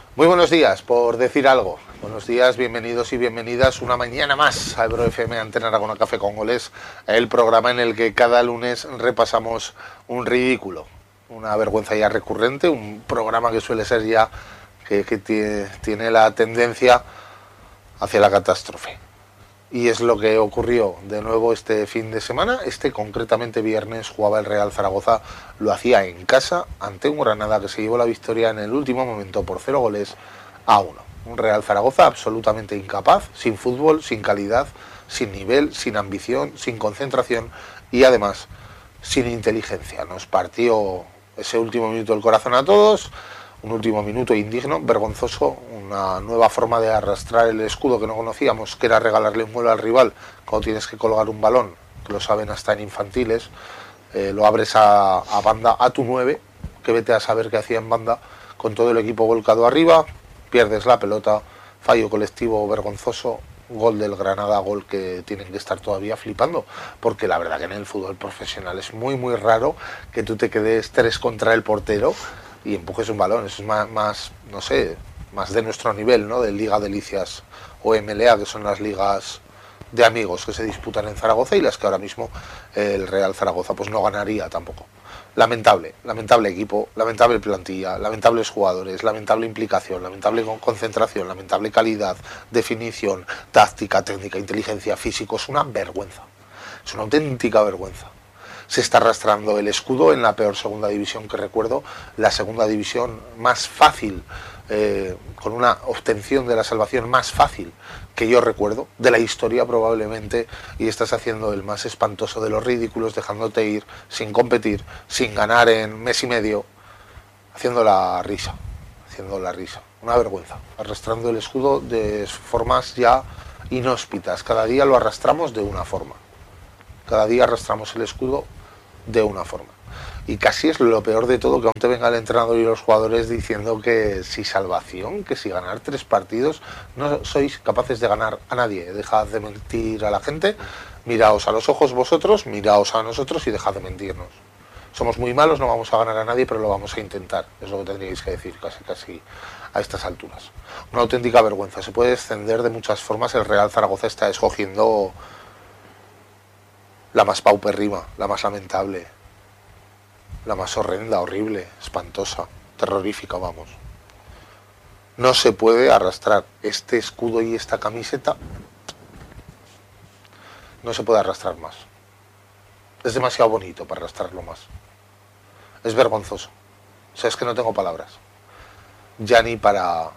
Muy buenos días, por decir algo. Buenos días, bienvenidos y bienvenidas una mañana más a Ebro FM Antena Aragona Café con Goles, el programa en el que cada lunes repasamos un ridículo, una vergüenza ya recurrente, un programa que suele ser ya que tiene la tendencia hacia la catástrofe. Y es lo que ocurrió de nuevo este fin de semana. Concretamente viernes jugaba el Real Zaragoza, lo hacía en casa ante un Granada que se llevó la victoria en el último momento por 0-1. Un Real Zaragoza absolutamente incapaz, sin fútbol, sin calidad, sin nivel, sin ambición, sin concentración y además sin inteligencia. Nos partió ese último minuto el corazón a todos. Un último minuto indigno, vergonzoso, una nueva forma de arrastrar el escudo que no conocíamos, que era regalarle un gol al rival cuando tienes que colgar un balón, que lo saben hasta en infantiles, lo abres a banda a tu 9, que vete a saber qué hacía en banda, con todo el equipo volcado arriba, pierdes la pelota, fallo colectivo vergonzoso, gol del Granada, gol que tienen que estar todavía flipando, porque la verdad que en el fútbol profesional es muy muy raro que tú te quedes 3 contra el portero y empujes un balón. Eso es más, no sé, más de nuestro nivel, ¿no? De Liga Delicias o MLA, que son las ligas de amigos que se disputan en Zaragoza y las que ahora mismo el Real Zaragoza pues no ganaría tampoco. Lamentable equipo, lamentable plantilla, lamentables jugadores, lamentable implicación, lamentable concentración, lamentable calidad, definición, táctica, técnica, inteligencia, físico. Es una vergüenza, es una auténtica vergüenza. Se está arrastrando el escudo en la peor segunda división que recuerdo, la segunda división más fácil, con una obtención de la salvación más fácil que yo recuerdo, de la historia probablemente, y estás haciendo el más espantoso de los ridículos, dejándote ir sin competir, sin ganar en mes y medio, haciendo la risa, una vergüenza, arrastrando el escudo de formas ya inhóspitas. Cada día lo arrastramos de una forma, cada día arrastramos el escudo de una forma. Y casi es lo peor de todo, que aún te venga el entrenador y los jugadores diciendo que si salvación, que si ganar 3 partidos, no sois capaces de ganar a nadie. Dejad de mentir a la gente, miraos a los ojos vosotros, miraos a nosotros y dejad de mentirnos. Somos muy malos, no vamos a ganar a nadie, pero lo vamos a intentar. Es lo que tendríais que decir casi a estas alturas. Una auténtica vergüenza. Se puede descender de muchas formas. El Real Zaragoza está escogiendo la más paupérrima, la más lamentable, la más horrenda, horrible, espantosa, terrorífica, vamos. No se puede arrastrar este escudo y esta camiseta. No se puede arrastrar más. Es demasiado bonito para arrastrarlo más. Es vergonzoso. O sea, es que no tengo palabras. Ya ni para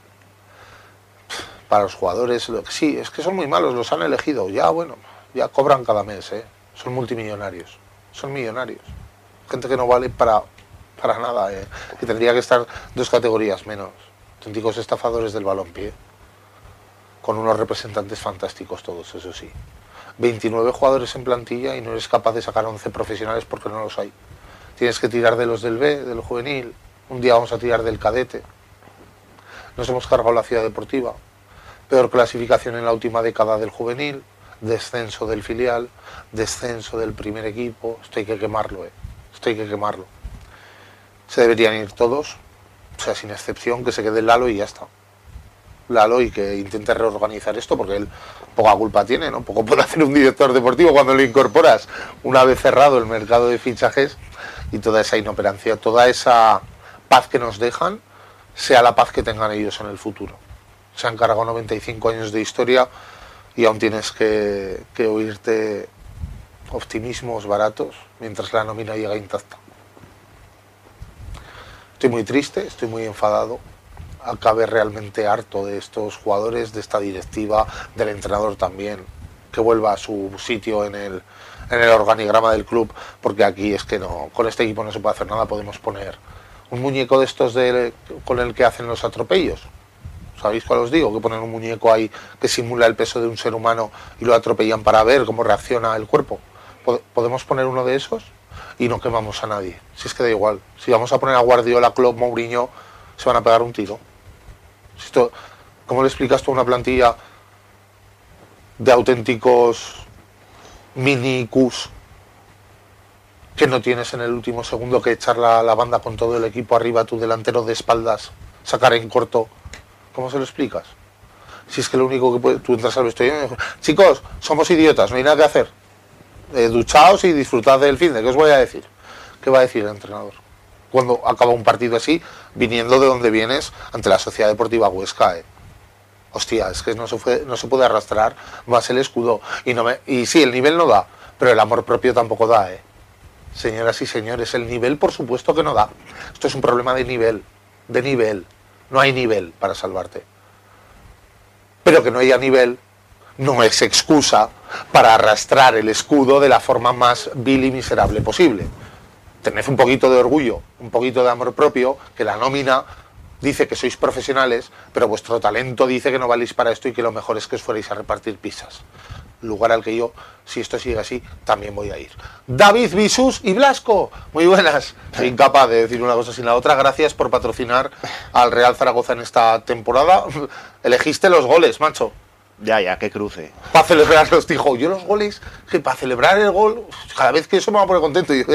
los jugadores. Sí, es que son muy malos, los han elegido. Ya, bueno, ya cobran cada mes, ¿eh? Son multimillonarios. Son millonarios. Gente que no vale para nada, que tendría que estar 2 categorías menos. Auténticos estafadores del balompié, con unos representantes fantásticos todos, eso sí. 29 jugadores en plantilla y no eres capaz de sacar 11 profesionales porque no los hay. Tienes que tirar de los del B, del juvenil. Un día vamos a tirar del cadete. Nos hemos cargado la Ciudad Deportiva. Peor clasificación en la última década del juvenil. Descenso del filial, descenso del primer equipo. Esto hay que quemarlo, Esto hay que quemarlo. Se deberían ir todos, o sea, sin excepción, que se quede Lalo y ya está. Lalo, y que intente reorganizar esto, porque él poca culpa tiene, ¿no? Poco puede hacer un director deportivo cuando lo incorporas una vez cerrado el mercado de fichajes, y toda esa inoperancia, toda esa paz que nos dejan, sea la paz que tengan ellos en el futuro. Se han cargado 95 años de historia y aún tienes que oírte optimismos baratos mientras la nómina llega intacta. Estoy muy triste, estoy muy enfadado. Acabé realmente harto de estos jugadores, de esta directiva, del entrenador también, que vuelva a su sitio en el organigrama del club, porque aquí es que no, con este equipo no se puede hacer nada. Podemos poner un muñeco de estos con el que hacen los atropellos. ¿Sabéis cuál os digo? Que ponen un muñeco ahí que simula el peso de un ser humano y lo atropellan para ver cómo reacciona el cuerpo. ¿Podemos poner uno de esos? Y no quemamos a nadie. Si es que da igual. Si vamos a poner a Guardiola, Klopp, Mourinho, se van a pegar un tiro. ¿Cómo le explicas tú a una plantilla de auténticos minicus que no tienes en el último segundo que echar la banda con todo el equipo arriba, tu delantero de espaldas, sacar en corto, ¿cómo se lo explicas? Si es que lo único que puede, tú entras al vestuario y dices, chicos, somos idiotas, no hay nada que hacer. Duchaos y disfrutad del fin de, ¿qué os voy a decir? ¿Qué va a decir el entrenador? Cuando acaba un partido así, viniendo de donde vienes ante la Sociedad Deportiva Huesca, hostia, es que no se puede arrastrar más el escudo. Y sí, el nivel no da, pero el amor propio tampoco da, Señoras y señores, el nivel por supuesto que no da. Esto es un problema de nivel. No hay nivel para salvarte. Pero que no haya nivel no es excusa para arrastrar el escudo de la forma más vil y miserable posible. Tened un poquito de orgullo, un poquito de amor propio, que la nómina dice que sois profesionales, pero vuestro talento dice que no valéis para esto y que lo mejor es que os fuerais a repartir pizzas. Lugar al que yo, si esto sigue así, también voy a ir. David Bisús y Blasco, muy buenas. Soy incapaz de decir una cosa sin la otra. Gracias por patrocinar al Real Zaragoza en esta temporada. Elegiste los goles, macho. Ya, qué cruce. Para celebrarlos, dijo. Yo los goles, que para celebrar el gol, cada vez que eso me va a poner contento. Y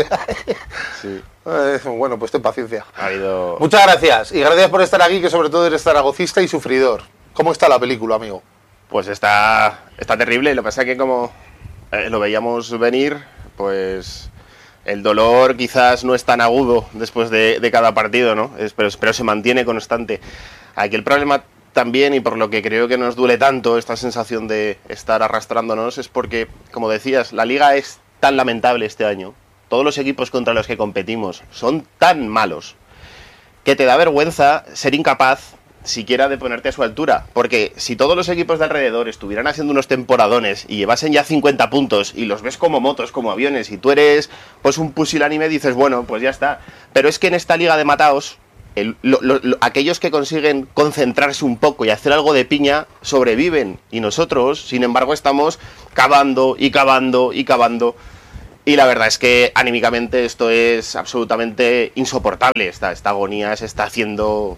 sí. Bueno, pues ten paciencia. Muchas gracias. Y gracias por estar aquí, que sobre todo eres zaragocista y sufridor. ¿Cómo está la película, amigo? Pues está terrible. Lo que pasa es que como lo veíamos venir, pues el dolor quizás no es tan agudo después de cada partido, ¿no? Pero se mantiene constante. Aquí el problema también, y por lo que creo que nos duele tanto esta sensación de estar arrastrándonos, es porque, como decías, la liga es tan lamentable este año. Todos los equipos contra los que competimos son tan malos que te da vergüenza ser incapaz siquiera de ponerte a su altura, porque si todos los equipos de alrededor estuvieran haciendo unos temporadones y llevasen ya 50 puntos y los ves como motos, como aviones, y tú eres pues un pusilánime, dices, bueno, pues ya está. Pero es que en esta liga de mataos, aquellos que consiguen concentrarse un poco y hacer algo de piña, sobreviven, y nosotros, sin embargo, estamos cavando y cavando y cavando. Y la verdad es que anímicamente esto es absolutamente insoportable. Esta agonía se está haciendo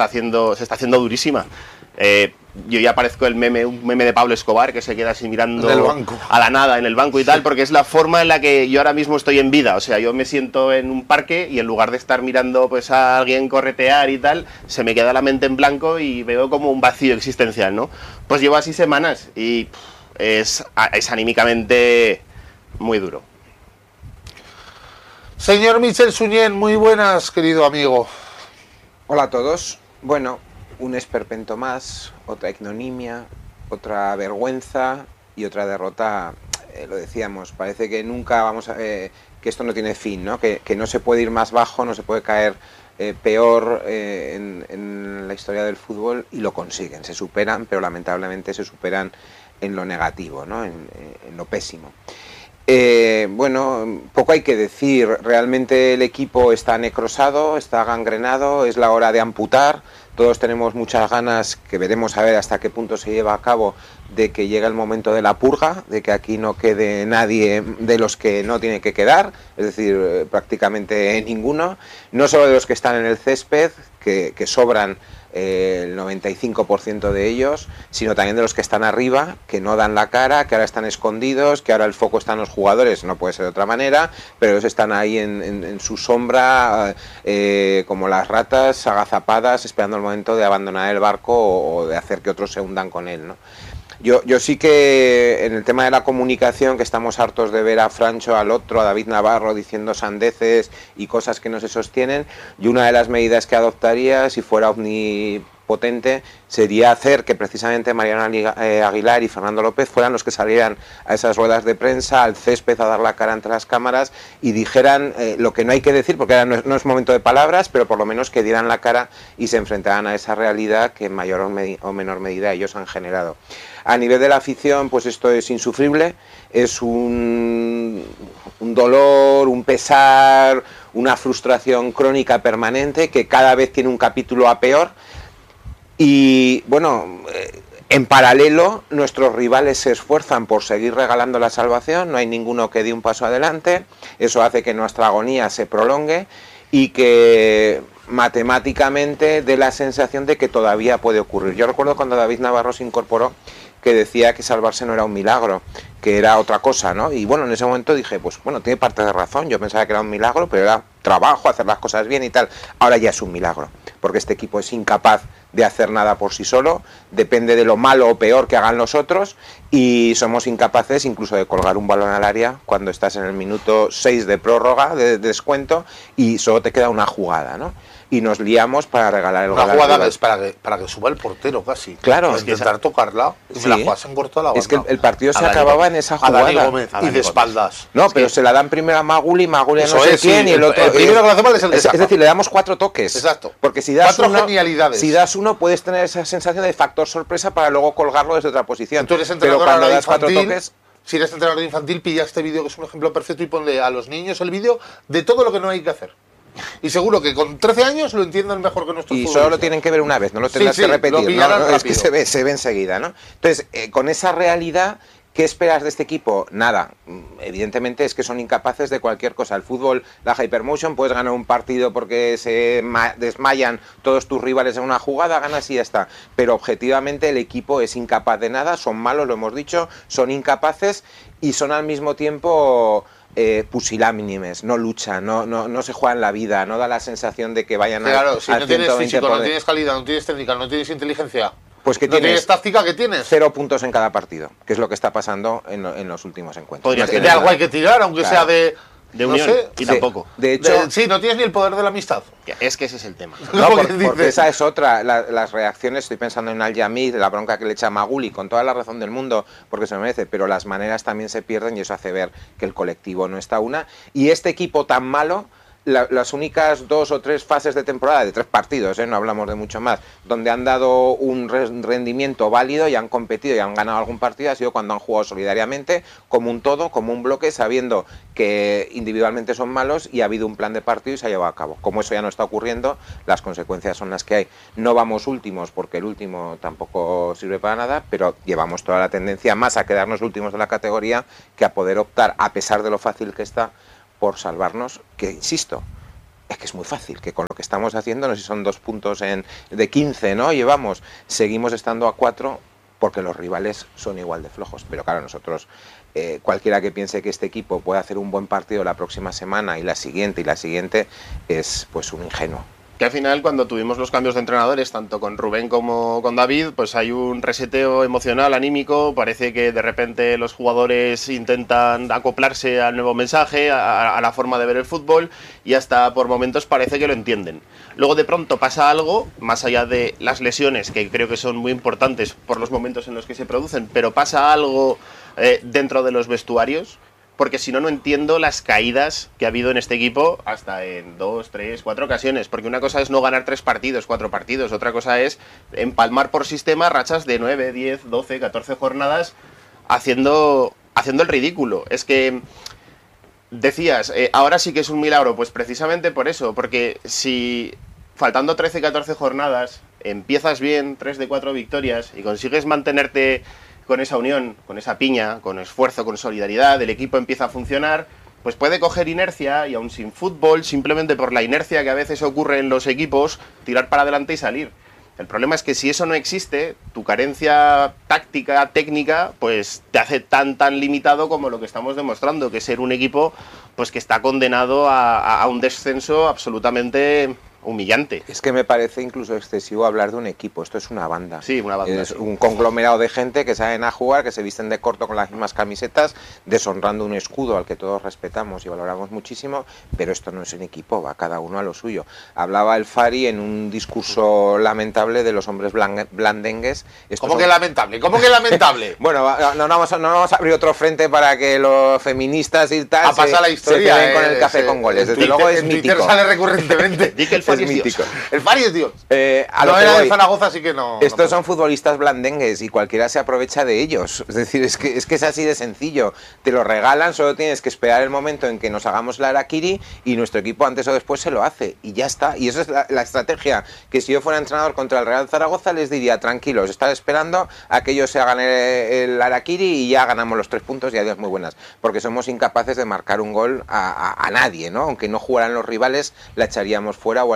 durísima. Yo ya parezco un meme de Pablo Escobar, que se queda así mirando a la nada en el banco y tal, porque es la forma en la que yo ahora mismo estoy en vida. O sea, yo me siento en un parque y en lugar de estar mirando pues a alguien corretear y tal, se me queda la mente en blanco y veo como un vacío existencial, ¿no? Pues llevo así semanas y es anímicamente muy duro. Señor Michel Suñén, muy buenas, querido amigo. Hola a todos. Bueno, un esperpento más, otra ignominia, otra vergüenza y otra derrota. Lo decíamos, parece que nunca que esto no tiene fin, ¿no? Que no se puede ir más bajo, no se puede caer peor en la historia del fútbol, y lo consiguen, se superan, pero lamentablemente se superan en lo negativo, ¿no? En lo pésimo. Bueno, poco hay que decir. Realmente el equipo está necrosado, está gangrenado, es la hora de amputar. Todos tenemos muchas ganas, que veremos a ver hasta qué punto se lleva a cabo, de que llegue el momento de la purga, de que aquí no quede nadie de los que no tiene que quedar, es decir, prácticamente ninguno, no solo de los que están en el césped, que sobran el 95% de ellos, sino también de los que están arriba, que no dan la cara, que ahora están escondidos, que ahora el foco está en los jugadores, no puede ser de otra manera, pero ellos están ahí en su sombra, como las ratas agazapadas, esperando el momento de abandonar el barco o de hacer que otros se hundan con él, ¿no? Yo sí que en el tema de la comunicación, que estamos hartos de ver a Francho, al otro, a David Navarro diciendo sandeces y cosas que no se sostienen, y una de las medidas que adoptaría, si fuera omnipotente, sería hacer que precisamente Mariano Aguilar y Fernando López fueran los que salieran a esas ruedas de prensa, al césped, a dar la cara ante las cámaras y dijeran lo que no hay que decir, porque ahora no es momento de palabras, pero por lo menos que dieran la cara y se enfrentaran a esa realidad que en mayor o menor medida ellos han generado. A nivel de la afición, pues esto es insufrible, es un dolor, un pesar, una frustración crónica permanente que cada vez tiene un capítulo a peor. Y bueno, en paralelo nuestros rivales se esfuerzan por seguir regalando la salvación, no hay ninguno que dé un paso adelante, eso hace que nuestra agonía se prolongue y que matemáticamente dé la sensación de que todavía puede ocurrir. Yo recuerdo cuando David Navarro se incorporó, que decía que salvarse no era un milagro, que era otra cosa, ¿no? Y bueno, en ese momento dije, pues bueno, tiene parte de razón, yo pensaba que era un milagro, pero era trabajo, hacer las cosas bien y tal. Ahora ya es un milagro, porque este equipo es incapaz de hacer nada por sí solo, depende de lo malo o peor que hagan los otros, y somos incapaces incluso de colgar un balón al área cuando estás en el minuto 6 de prórroga, de descuento, y solo te queda una jugada, ¿no? Y nos liamos para regalar el gol. Una jugada que es para que suba el portero casi. Claro. Es que intentar tocarla y me la juegas en corto a la banda. Es que el partido se acababa en esa jugada. A Dani Gómez y de espaldas. No, pero se la dan primero a Maguli a no sé quién, y el otro... El primero que lo hace mal es el que saca. Es decir, le damos 4 toques. Exacto. Porque si das 4 genialidades. Si das uno, puedes tener esa sensación de factor sorpresa para luego colgarlo desde otra posición. Tú eres entrenador, pero cuando das 4 toques... Si eres entrenador infantil, pilla este vídeo que es un ejemplo perfecto y ponle a los niños el vídeo de todo lo que no hay que hacer. Y seguro que con 13 años lo entiendan mejor que nuestros. Y solo lo tienen que ver una vez, no lo tendrás que repetir, ¿no? Es que se ve enseguida, ¿no? Entonces, con esa realidad, ¿qué esperas de este equipo? Nada, evidentemente es que son incapaces de cualquier cosa. El fútbol, la Hypermotion, puedes ganar un partido porque se desmayan todos tus rivales en una jugada, ganas y ya está. Pero objetivamente el equipo es incapaz de nada, son malos, lo hemos dicho, son incapaces y son al mismo tiempo... pusilánimes, no luchan, no se juegan la vida, no da la sensación de que vayan claro, si al no tienes físico, poder. no tienes calidad, no tienes técnica, no tienes inteligencia, pues que no tienes táctica, ¿qué tienes? 0 puntos en cada partido, que es lo que está pasando en los últimos encuentros. De algo hay que tirar, aunque sea de unión, no sé, y tampoco. De hecho, sí, no tienes ni el poder de la amistad. Es que ese es el tema. No, porque esa es otra. Las reacciones, estoy pensando en Al-Yamid, la bronca que le echa Maguli, con toda la razón del mundo, porque se lo merece, pero las maneras también se pierden y eso hace ver que el colectivo no está una. Y este equipo tan malo, las únicas 2 o 3 fases de temporada, de 3 partidos, no hablamos de mucho más, donde han dado un rendimiento válido y han competido y han ganado algún partido, ha sido cuando han jugado solidariamente, como un todo, como un bloque, sabiendo que individualmente son malos y ha habido un plan de partido y se ha llevado a cabo. Como eso ya no está ocurriendo, las consecuencias son las que hay. No vamos últimos, porque el último tampoco sirve para nada, pero llevamos toda la tendencia más a quedarnos últimos de la categoría que a poder optar, a pesar de lo fácil que está, por salvarnos, que insisto, es que es muy fácil, que con lo que estamos haciendo, no sé si son 2 puntos de 15, ¿no? Llevamos, seguimos estando a 4 porque los rivales son igual de flojos, pero claro, nosotros, cualquiera que piense que este equipo puede hacer un buen partido la próxima semana y la siguiente es pues un ingenuo. Que al final, cuando tuvimos los cambios de entrenadores, tanto con Rubén como con David, pues hay un reseteo emocional, anímico. Parece que de repente los jugadores intentan acoplarse al nuevo mensaje, a la forma de ver el fútbol, y hasta por momentos parece que lo entienden. Luego de pronto pasa algo, más allá de las lesiones, que creo que son muy importantes por los momentos en los que se producen, pero pasa algo dentro de los vestuarios. Porque si no, no entiendo las caídas que ha habido en este equipo hasta en 2, 3, 4 ocasiones. Porque una cosa es no ganar 3 partidos, 4 partidos. Otra cosa es empalmar por sistema rachas de 9, 10, 12, 14 jornadas haciendo el ridículo. Es que decías, ahora sí que es un milagro. Pues precisamente por eso. Porque si faltando 13, 14 jornadas empiezas bien, 3 de 4 victorias y consigues mantenerte con esa unión, con esa piña, con esfuerzo, con solidaridad, el equipo empieza a funcionar, pues puede coger inercia y aún sin fútbol, simplemente por la inercia que a veces ocurre en los equipos, tirar para adelante y salir. El problema es que si eso no existe, tu carencia táctica, técnica, pues te hace tan limitado como lo que estamos demostrando, que es ser un equipo pues que está condenado a un descenso absolutamente humillante. Es que me parece incluso excesivo hablar de un equipo, esto es una banda. Sí, una banda. Es un conglomerado de gente que salen a jugar, que se visten de corto con las mismas camisetas, deshonrando un escudo al que todos respetamos y valoramos muchísimo, pero esto no es un equipo, va cada uno a lo suyo. Hablaba el Fari en un discurso lamentable de los hombres blandengues. ¿Cómo que lamentable? ¿Cómo que lamentable? Bueno, no vamos a abrir otro frente para que los feministas y tal se queden con el café con goles. Desde luego es mítico. Twitter sale recurrentemente. Di que el Fari es mítico. El Fari es Dios. No era de Zaragoza, así que no. Estos son futbolistas blandengues y cualquiera se aprovecha de ellos. Es decir, es que es así de sencillo. Te lo regalan, solo tienes que esperar el momento en que nos hagamos la harakiri y nuestro equipo antes o después se lo hace. Y ya está. Y eso es la estrategia que si yo fuera entrenador contra el Real Zaragoza les diría, tranquilos, estad esperando a que ellos se hagan el harakiri y ya ganamos los 3 puntos y adiós muy buenas. Porque somos incapaces de marcar un gol a nadie, ¿no? Aunque no jugaran los rivales, la echaríamos fuera o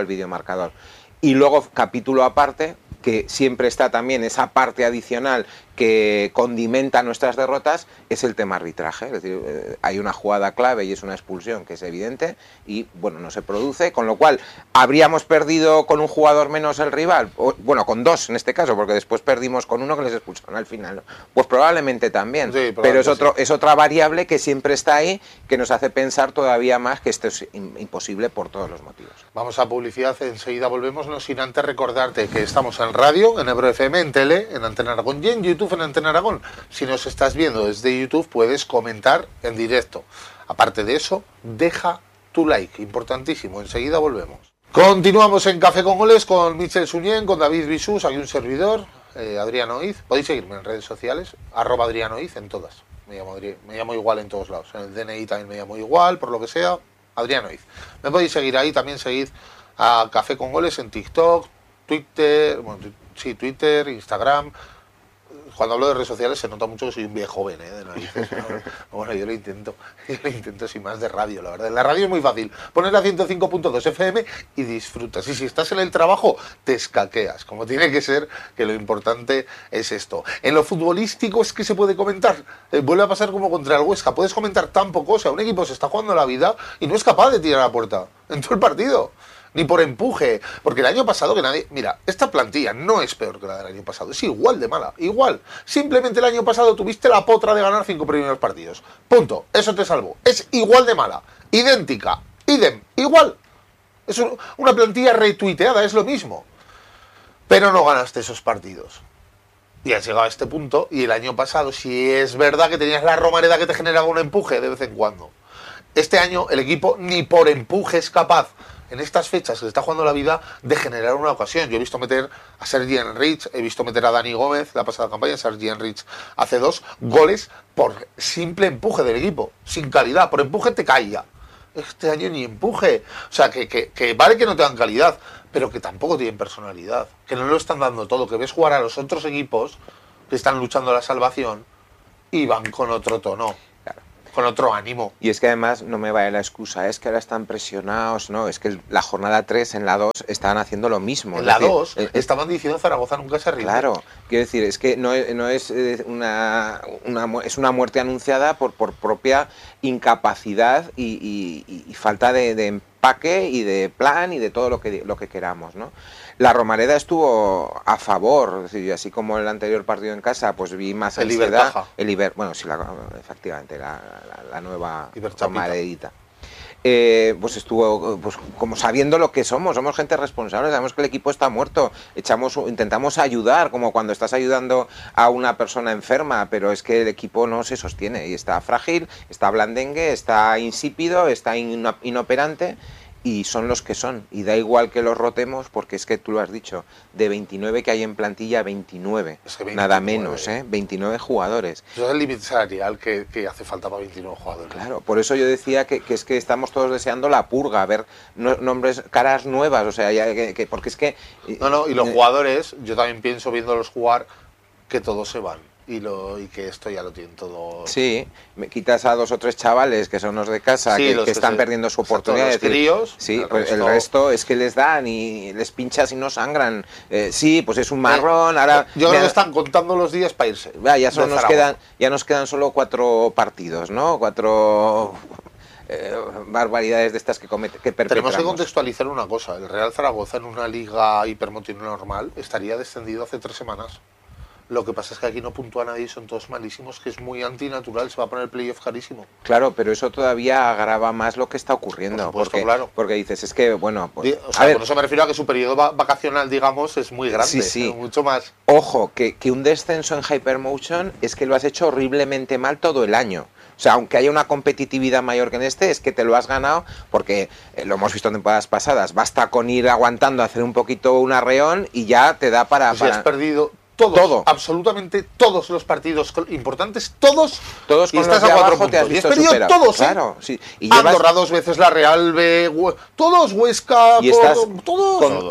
el videomarcador. Y luego, capítulo aparte, que siempre está también esa parte adicional que condimenta nuestras derrotas, es el tema arbitraje. Es decir, hay una jugada clave y es una expulsión que es evidente y, bueno, no se produce, con lo cual habríamos perdido con un jugador menos el rival, bueno, con dos en este caso, porque después perdimos con uno que les expulsaron al final, ¿no? Pues probablemente también, sí, pero es otra variable que siempre está ahí, que nos hace pensar todavía más que esto es imposible por todos los motivos. Vamos a publicidad, enseguida volvemos, no sin antes recordarte que estamos en radio, en Ebro FM, en tele, en Antena Aragón y en YouTube en Antena Aragón. Si nos estás viendo desde YouTube puedes comentar en directo. Aparte de eso, deja tu like, importantísimo. Enseguida volvemos. Continuamos en Café con Goles con Michel Suñén, con David Bisús, hay un servidor, Adrián Oiz. Podéis seguirme en redes sociales, @Adrián Oiz en todas. Me llamo igual en todos lados. En el DNI también me llamo igual, por lo que sea, Adrián Oiz. Me podéis seguir ahí, también seguid a Café con Goles en TikTok, Twitter, Twitter, Instagram. Cuando hablo de redes sociales se nota mucho que soy un viejo joven, de narices, ¿no? Bueno, yo lo intento sin más de radio, la verdad. La radio es muy fácil, pones la 105.2 FM y disfrutas. Y si estás en el trabajo, te escaqueas, como tiene que ser, que lo importante es esto. En lo futbolístico es que se puede comentar, vuelve a pasar como contra el Huesca, puedes comentar tan poco, o sea, un equipo se está jugando la vida y no es capaz de tirar a la puerta en todo el partido. Ni por empuje, porque el año pasado que nadie... Mira, esta plantilla no es peor que la del año pasado, es igual de mala, igual. Simplemente el año pasado tuviste la potra de ganar 5 primeros partidos. Punto, eso te salvó. Es igual de mala, idéntica, igual. Es una plantilla retuiteada, es lo mismo. Pero no ganaste esos partidos. Y has llegado a este punto, y el año pasado, si es verdad que tenías la Romareda que te generaba un empuje de vez en cuando. Este año el equipo ni por empuje es capaz, en estas fechas se está jugando la vida, de generar una ocasión. Yo he visto meter a Sergi Enrich, he visto meter a Dani Gómez la pasada campaña, Sergi Enrich hace 2 goles por simple empuje del equipo, sin calidad, por empuje te caía. Este año ni empuje, o sea, que vale que no tengan calidad, pero que tampoco tienen personalidad, que no lo están dando todo, que ves jugar a los otros equipos que están luchando a la salvación y van con otro tono. Con otro ánimo. Y es que además no me vale la excusa, es que ahora están presionados, no, es que la jornada 3 en la 2 estaban haciendo lo mismo. En la 2 estaban diciendo Zaragoza nunca se rinde. Claro, quiero decir, es que no es es una muerte anunciada por propia incapacidad y falta de empaque y de plan y de todo lo que queramos, ¿no? La Romareda estuvo a favor, es decir, así como el anterior partido en casa, pues vi más ansiedad. Efectivamente, la nueva Romaredita. Pues estuvo pues como sabiendo lo que somos gente responsable, sabemos que el equipo está muerto, intentamos ayudar, como cuando estás ayudando a una persona enferma, pero es que el equipo no se sostiene y está frágil, está blandengue, está insípido, está inoperante. Y son los que son, y da igual que los rotemos, porque es que tú lo has dicho, de 29 que hay en plantilla, 29, es que 29 nada menos, 29 jugadores. Eso es el límite salarial que hace falta para 29 jugadores. Claro, por eso yo decía que es que estamos todos deseando la purga, ver nombres, caras nuevas, o sea, porque es que... No, y los jugadores, yo también pienso viéndolos jugar, que todos se van. Y que esto ya lo tienen todo. Sí, me quitas a 2 o 3 chavales que son los de casa, sí, que están perdiendo su oportunidad. Los críos, sí, pues el resto es que les dan y les pinchas y no sangran. Sí, pues es un marrón. Ahora yo creo que están contando los días para irse. Ya nos quedan solo 4 partidos, ¿no? 4 barbaridades de estas que perpetramos. Tenemos que contextualizar una cosa. El Real Zaragoza en una liga hipermotriz normal estaría descendido hace 3 semanas. Lo que pasa es que aquí no puntúa nadie, son todos malísimos, que es muy antinatural, se va a poner el playoff carísimo. Claro, pero eso todavía agrava más lo que está ocurriendo. Por supuesto, claro. Porque dices, es que, bueno... Pues, o sea, por eso me refiero a que su periodo vacacional, digamos, es muy grande, sí. Mucho más. Ojo, que un descenso en Hypermotion es que lo has hecho horriblemente mal todo el año. O sea, aunque haya una competitividad mayor que en este, es que te lo has ganado, porque lo hemos visto en temporadas pasadas, basta con ir aguantando, hacer un poquito un arreón y ya te da para... Pues has perdido... Todo, absolutamente todos los partidos importantes, todos con estás los de a 4 puntos. Te has visto superado. Todos, claro, sí. Y Andorra 2 veces, la Real B, todos, Huesca, y estás todos.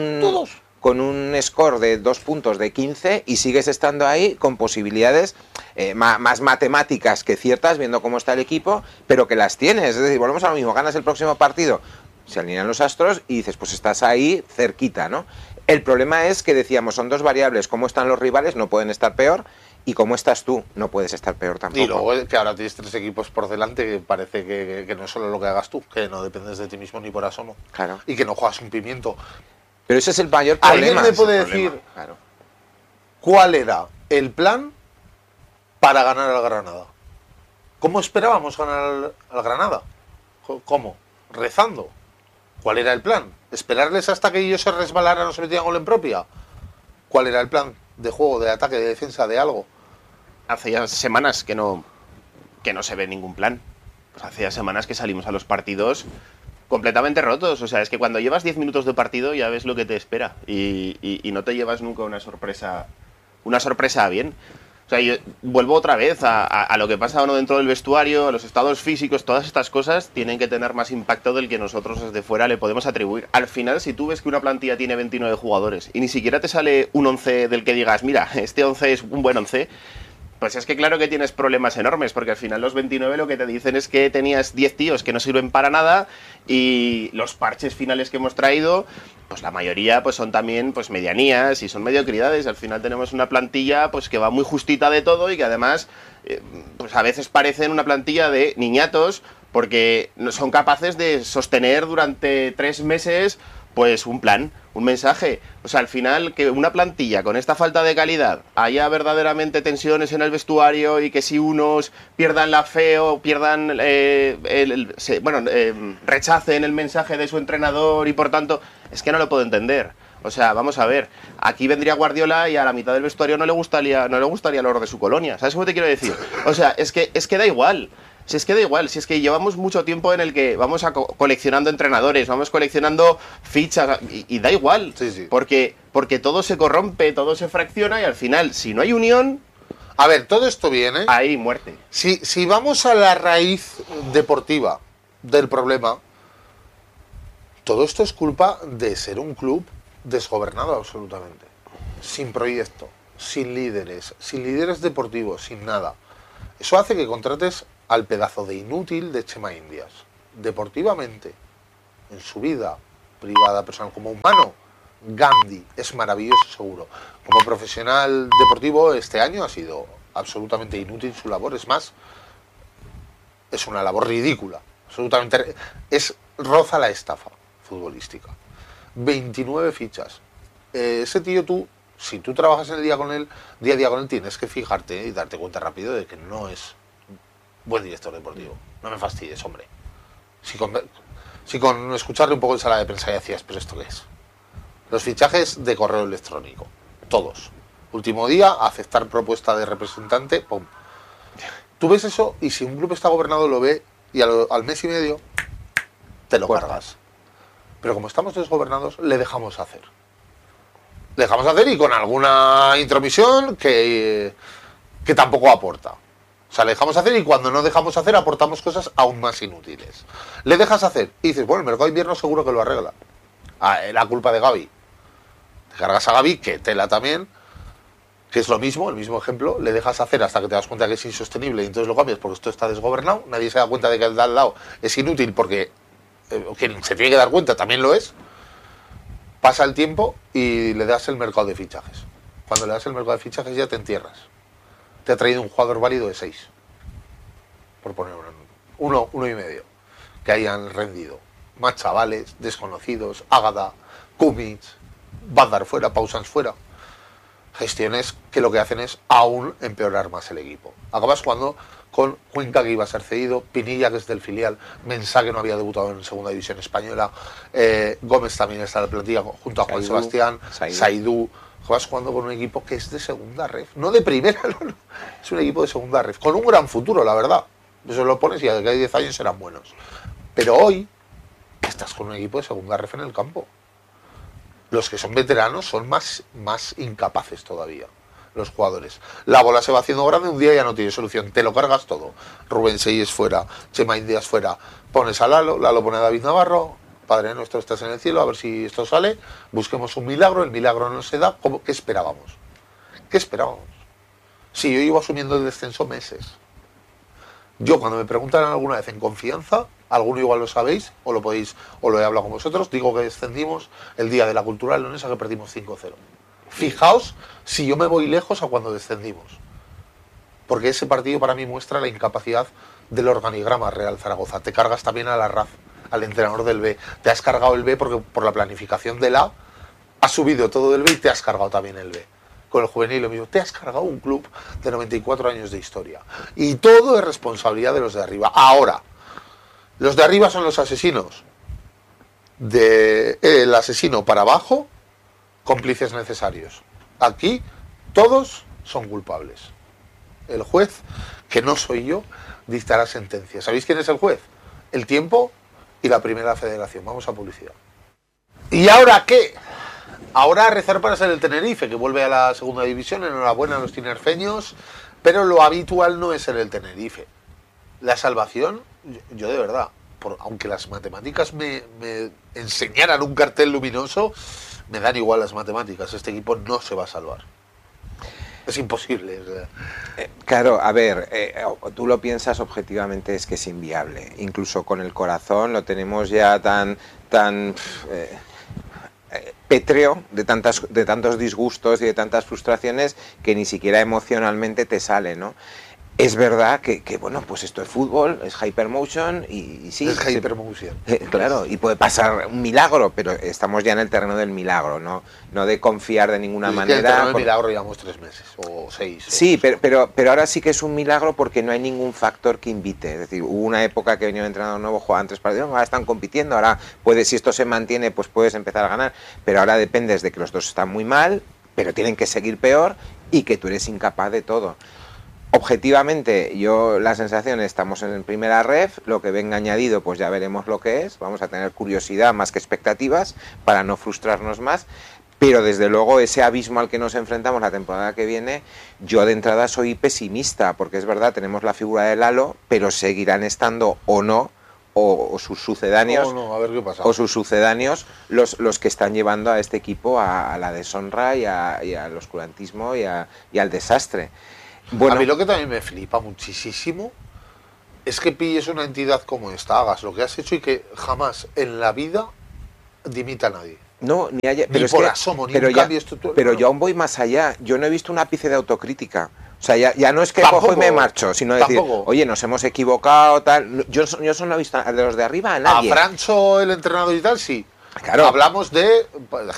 Con un score de 2 puntos de 15 y sigues estando ahí con posibilidades más matemáticas que ciertas, viendo cómo está el equipo, pero que las tienes. Es decir, volvemos a lo mismo, ganas el próximo partido, Se alinean los astros y dices, pues estás ahí cerquita, ¿no? El problema es que decíamos, son dos variables, cómo están los rivales, no pueden estar peor, y cómo estás tú, no puedes estar peor tampoco. Y luego que ahora tienes 3 equipos por delante, que parece que no es solo lo que hagas tú, que no dependes de ti mismo ni por asomo. Claro. Y que no juegas un pimiento. Pero ese es el mayor problema. ¿Alguien me puede decir claro, cuál era el plan para ganar al Granada? ¿Cómo esperábamos ganar al Granada? ¿Cómo? Rezando. ¿Cuál era el plan? ¿Esperarles hasta que ellos se resbalaran o se metían gol en propia? ¿Cuál era el plan de juego, de ataque, de defensa, de algo? Hace ya semanas que no se ve ningún plan. Pues hace ya semanas que salimos a los partidos completamente rotos. O sea, es que cuando llevas 10 minutos de partido ya ves lo que te espera. Y no te llevas nunca una sorpresa a bien. O sea, yo vuelvo otra vez a lo que pasa, ¿no?, dentro del vestuario, a los estados físicos, todas estas cosas tienen que tener más impacto del que nosotros desde fuera le podemos atribuir. Al final, si tú ves que una plantilla tiene 29 jugadores y ni siquiera te sale un 11 del que digas, mira, este 11 es un buen 11, pues es que claro que tienes problemas enormes, porque al final los 29 lo que te dicen es que tenías 10 tíos que no sirven para nada y los parches finales que hemos traído, pues la mayoría pues son también pues medianías y son mediocridades. Al final tenemos una plantilla pues que va muy justita de todo y que además pues a veces parecen una plantilla de niñatos porque no son capaces de sostener durante 3 meses pues un plan, un mensaje. O sea, al final, que una plantilla con esta falta de calidad haya verdaderamente tensiones en el vestuario y que si unos pierdan la fe o pierdan, rechacen el mensaje de su entrenador y por tanto, es que no lo puedo entender. O sea, vamos a ver, aquí vendría Guardiola y a la mitad del vestuario no le gustaría el oro de su colonia. ¿Sabes cómo te quiero decir? O sea, es que da igual. Si es que da igual, si es que llevamos mucho tiempo en el que vamos coleccionando entrenadores, vamos coleccionando fichas y da igual, Sí. porque todo se corrompe, todo se fracciona y al final, si no hay unión, A ver, todo esto viene... hay muerte. Si vamos a la raíz deportiva del problema, todo esto es culpa de ser un club desgobernado absolutamente, sin proyecto, sin líderes deportivos, sin nada. Eso hace que contrates al pedazo de inútil de Chema Indias. Deportivamente, en su vida privada, personal, como humano, Gandhi es maravilloso seguro. Como profesional deportivo, este año ha sido absolutamente inútil su labor. Es más, es una labor ridícula. Absolutamente. Roza la estafa futbolística. 29 fichas. Ese tío, si tú trabajas en el día a día con él, tienes que fijarte y darte cuenta rápido de que no es buen director deportivo. No me fastidies, hombre. Si con escucharle un poco en sala de prensa ya decías, pero ¿esto qué es? Los fichajes de correo electrónico. Todos. Último día, aceptar propuesta de representante, ¡pum! Tú ves eso y si un club está gobernado lo ve y al mes y medio te lo cargas. Pero como estamos desgobernados, le dejamos hacer. Le dejamos hacer y con alguna intromisión que tampoco aporta. O sea, le dejamos hacer y cuando no dejamos hacer aportamos cosas aún más inútiles. Le dejas hacer y dices, bueno, el mercado de invierno seguro que lo arregla. La culpa de Gavi. Te cargas a Gavi, que tela también, que es lo mismo, el mismo ejemplo. Le dejas hacer hasta que te das cuenta que es insostenible y entonces lo cambias porque esto está desgobernado. Nadie se da cuenta de que el de al lado es inútil porque quien se tiene que dar cuenta también lo es. Pasa el tiempo y le das el mercado de fichajes. Cuando le das el mercado de fichajes ya te entierras. Te ha traído un jugador válido de 6. Por poner uno y medio. Que hayan rendido. Más chavales, desconocidos, Ágada, Kumic, Bandar fuera, Pausans fuera. Gestiones que lo que hacen es aún empeorar más el equipo. Acabas jugando con Cuenca, que iba a ser cedido, Pinilla, que es del filial, Mensah, que no había debutado en segunda división española, Gómez también está en la plantilla junto a Juan Sebastián, Saidú. Vas jugando con un equipo que es de segunda ref, no de primera, no. Es un equipo de segunda ref, con un gran futuro, la verdad. Eso lo pones y a que hay 10 años serán buenos. Pero hoy estás con un equipo de segunda ref en el campo. Los que son veteranos son más incapaces todavía, los jugadores. La bola se va haciendo grande, un día ya no tiene solución, te lo cargas todo. Rubén Seyes fuera, Chema Indias fuera, pones a Lalo pone a David Navarro. Padre nuestro, estás en el cielo, a ver si esto sale, busquemos un milagro, el milagro no se da. ¿Qué esperábamos? ¿Qué esperábamos? Sí, yo llevo asumiendo el descenso meses. Yo cuando me preguntan alguna vez en confianza, alguno igual lo sabéis, o lo podéis, o lo he hablado con vosotros, digo que descendimos el día de la Cultural Leonesa que perdimos 5-0. Fijaos si yo me voy lejos a cuando descendimos. Porque ese partido para mí muestra la incapacidad del organigrama Real Zaragoza. Te cargas también a Larraz, al entrenador del B. Te has cargado el B porque por la planificación del A has subido todo del B y te has cargado también el B. Con el juvenil lo mismo. Te has cargado un club de 94 años de historia. Y todo es responsabilidad de los de arriba. Ahora, los de arriba son los asesinos. El asesino para abajo, cómplices necesarios. Aquí todos son culpables. El juez, que no soy yo, dictará sentencia. ¿Sabéis quién es el juez? El Tiempo y la Primera Federación. Vamos a publicidad. ¿Y ahora qué? Ahora a rezar para ser el Tenerife, que vuelve a la segunda división. Enhorabuena a los tinerfeños, pero lo habitual no es ser el Tenerife. La salvación, yo de verdad, aunque las matemáticas me enseñaran un cartel luminoso, me dan igual las matemáticas. Este equipo no se va a salvar. Es imposible. Claro, a ver, tú lo piensas objetivamente, es que es inviable. Incluso con el corazón lo tenemos ya tan pétreo de tantos disgustos y de tantas frustraciones que ni siquiera emocionalmente te sale, ¿no? Es verdad que bueno, pues esto es fútbol, es hypermotion y sí. Es hypermotion. Claro, y puede pasar un milagro, pero estamos ya en el terreno del milagro, no de confiar de ninguna manera. En el terreno del milagro llevamos 3 meses o 6. Sí, pero ahora sí que es un milagro porque no hay ningún factor que invite. Es decir, hubo una época que venía un entrenador nuevo, jugaban 3 partidos, ahora están compitiendo, ahora si esto se mantiene, pues puedes empezar a ganar. Pero ahora dependes de que los dos están muy mal, pero tienen que seguir peor y que tú eres incapaz de todo. Objetivamente, la sensación estamos en primera ref, lo que venga añadido pues ya veremos lo que es, vamos a tener curiosidad más que expectativas para no frustrarnos más, pero desde luego ese abismo al que nos enfrentamos la temporada que viene, yo de entrada soy pesimista, porque es verdad, tenemos la figura de Lalo, pero seguirán estando o no, o sus sucedáneos, a ver qué pasa. o sus sucedáneos los que están llevando a este equipo a la deshonra y al oscurantismo y al desastre. Bueno, a mí lo que también me flipa muchísimo es que pilles una entidad como esta, hagas lo que has hecho y que jamás en la vida dimita a nadie. No, ni haya, pero ni por asomo, ni un cambio estructural. Pero yo aún voy más allá. Yo no he visto un ápice de autocrítica. O sea, ya no es que tampoco, cojo y me marcho, sino decir, oye, nos hemos equivocado, tal. Yo solo he visto de los de arriba a nadie. A Francho, el entrenador y tal, sí. Claro. Hablamos de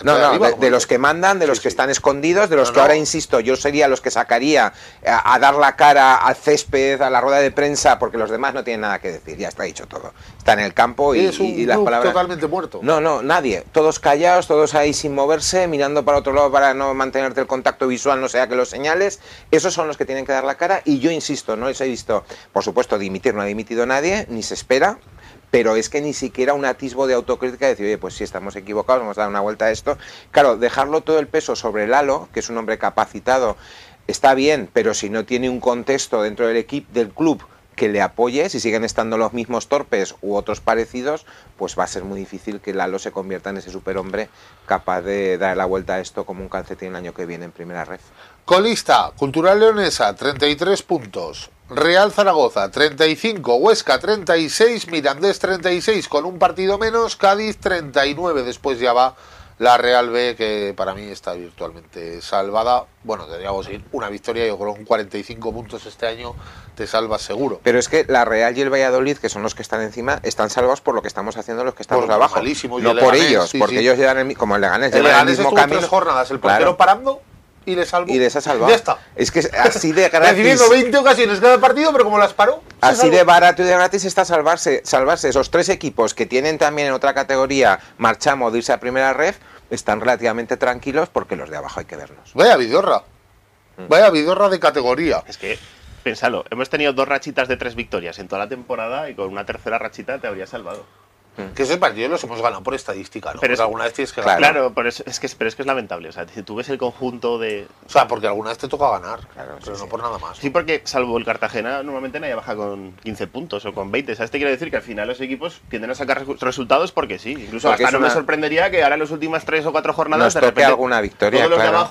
los que mandan, de los que están escondidos, de los que ahora, insisto, yo sería los que sacaría a dar la cara al césped, a la rueda de prensa, porque los demás no tienen nada que decir, ya está dicho todo. Está en el campo y las palabras... totalmente muerto. No, nadie. Todos callados, todos ahí sin moverse, mirando para otro lado para no mantenerte el contacto visual, no sea que los señales. Esos son los que tienen que dar la cara y yo insisto, no les he visto, por supuesto, dimitir, no ha dimitido nadie, ni se espera. Pero es que ni siquiera un atisbo de autocrítica de decir, oye, pues sí, estamos equivocados, vamos a dar una vuelta a esto. Claro, dejarlo todo el peso sobre Lalo, que es un hombre capacitado, está bien, pero si no tiene un contexto dentro del equipo, del club, que le apoye, si siguen estando los mismos torpes u otros parecidos, pues va a ser muy difícil que Lalo se convierta en ese superhombre capaz de dar la vuelta a esto como un calcetín el año que viene en primera red. Colista, Cultural Leonesa, 33 puntos. Real Zaragoza, 35. Huesca, 36. Mirandés, 36. Con un partido menos. Cádiz, 39. Después ya va la Real B, que para mí está virtualmente salvada. Bueno, tendríamos ir una victoria. Yo creo que con 45 puntos este año te salvas seguro. Pero es que la Real y el Valladolid, que son los que están encima, están salvados por lo que estamos haciendo los que estamos abajo. Malísimo, no por ellos, porque ellos llevan como el Leganés llevan el mismo camino. 3 jornadas, el portero parando y les salvó. Y les ha salvado. Ya está. Es que así de gratis. Recibiendo 20 ocasiones cada partido, pero como las paró. Así de barato y de gratis está salvarse. Esos 3 equipos que tienen también en otra categoría marchamo de irse a primera ref, están relativamente tranquilos porque los de abajo hay que verlos. Vaya vidorra. Vaya vidorra de categoría. Es que, piénsalo, hemos tenido 2 rachitas de 3 victorias en toda la temporada y con una tercera rachita te habría salvado. Que esos partidos los hemos ganado por estadística, ¿no? Pero porque alguna vez tienes que ganar. Claro, pero es que es lamentable. O sea, si tú ves el conjunto de... O sea, porque alguna vez te toca ganar, claro, pero sí, no por nada más. Sí, porque salvo el Cartagena, normalmente nadie baja con 15 puntos o con 20. ¿Sabes? Te quiero decir que al final los equipos tienden a sacar resultados porque sí. Incluso porque hasta no me sorprendería que ahora en las últimas 3 o 4 jornadas nos toque alguna victoria, todos los de abajo